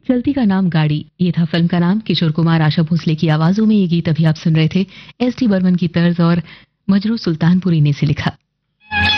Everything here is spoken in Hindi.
चलती का नाम गाड़ी, ये था फिल्म का नाम। किशोर कुमार, आशा भोसले की आवाजों में ये गीत अभी आप सुन रहे थे। एस टी बर्मन की तर्ज और मजरू सुल्तानपुरी ने इसे लिखा।